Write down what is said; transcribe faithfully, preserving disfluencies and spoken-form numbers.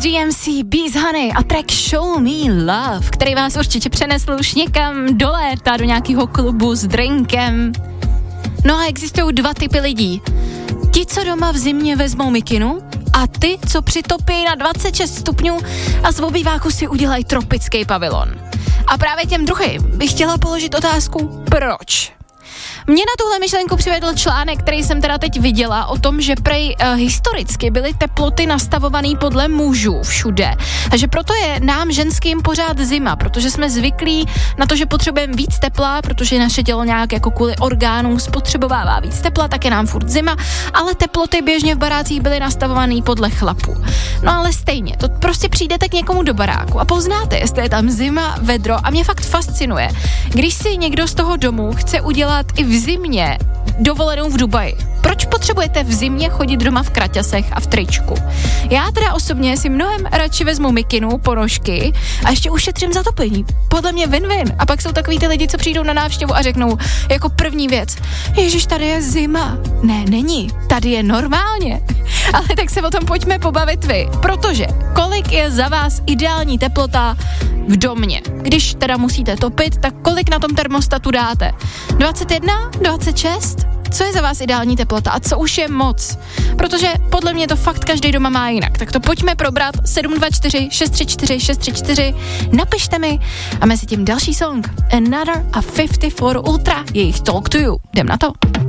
D M C, Bees Honey a track Show Me Love, který vás určitě přenesl už někam do léta, do nějakého klubu s drinkem. No a existují dva typy lidí. Ti, co doma v zimě vezmou mikinu, a ty, co přitopí na dvacet šest stupňů a z obýváku si udělají tropický pavilon. A právě těm druhým bych chtěla položit otázku, proč? Mě na tuhle myšlenku přivedl článek, který jsem teda teď viděla, o tom, že prej uh, historicky byly teploty nastavované podle mužů všude. A že proto je nám ženským pořád zima, protože jsme zvyklí na to, že potřebujeme víc tepla, protože naše tělo nějak jako kvůli orgánům spotřebovává víc tepla, tak je nám furt zima, ale teploty běžně v barácích byly nastavované podle chlapů. No ale stejně, to prostě přijdete k někomu do baráku a poznáte, jestli je tam zima, vedro a mě fakt fascinuje, když si někdo z toho domu chce udělat i v zimě dovolenou v Dubaji. Proč potřebujete v zimě chodit doma v kraťasech a v tričku? Já teda osobně si mnohem radši vezmu mikinu, ponožky a ještě ušetřím zatopení. Podle mě win-win. A pak jsou takový ty lidi, co přijdou na návštěvu a řeknou jako první věc: Ježiš, tady je zima. Ne, není. Tady je normálně. Ale tak se o tom pojďme pobavit vy. Protože kolik je za vás ideální teplota v domě? Když teda musíte topit, tak kolik na tom termostatu dáte? dvacet jedna? dvacet šest? Co je za vás ideální teplota a co už je moc? Protože podle mě to fakt každý doma má jinak. Tak to pojďme probrat. sedm dva čtyři šest tři čtyři šest tři čtyři. Napište mi a mezi tím další song Another a padesát čtyři Ultra, jejich Talk to You. Jdem na to.